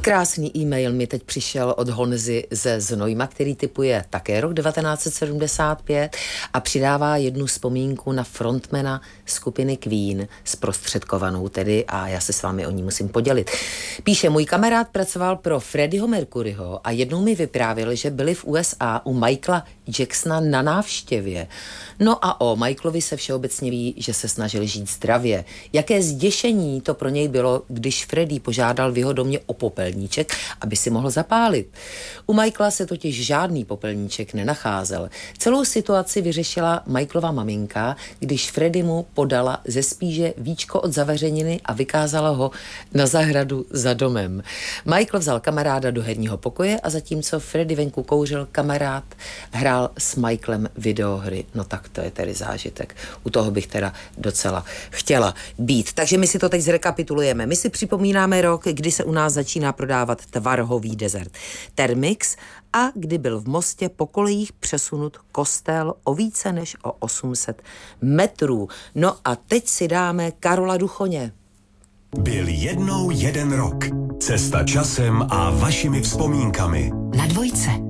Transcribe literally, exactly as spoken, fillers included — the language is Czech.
Krásný e-mail mi teď přišel od Honzy ze Znojma, který typuje také rok devatenáct set sedmdesát pět a přidává jednu vzpomínku na frontmana skupiny Queen, zprostředkovanou tedy, a já se s vámi o ní musím podělit. Píše, můj kamarád pracoval pro Freddieho Mercuryho a jednou mi vyprávěl, že byli v U S A u Michaela Jacksona na návštěvě. No a o Michaelovi se všeobecně ví, že se snažil žít zdravě. Jaké zděšení to pro něj bylo, když Freddie požádal v jeho domě o popelníček, aby si mohl zapálit. U Michaela se totiž žádný popelníček nenacházel. Celou situaci vyřešila Michaelova maminka, když Freddie mu podala ze spíže víčko od zavařeniny a vykázala ho na zahradu za domem. Michael vzal kamaráda do herního pokoje a zatímco Freddie venku kouřil, kamarád hrál s Michaelem videohry. No tak to je tedy zážitek. U toho bych teda docela chtěla být. Takže my si to teď zrekapitulujeme. My si připomínáme rok, kdy se u nás začíná prodávat tvarhový dezert Thermix a kdy byl v Mostě po kolejích přesunut kostel o více než o osm set metrů. No a teď si dáme Karola Duchoně. Byl jednou jeden rok. Cesta časem a vašimi vzpomínkami. Na dvojce.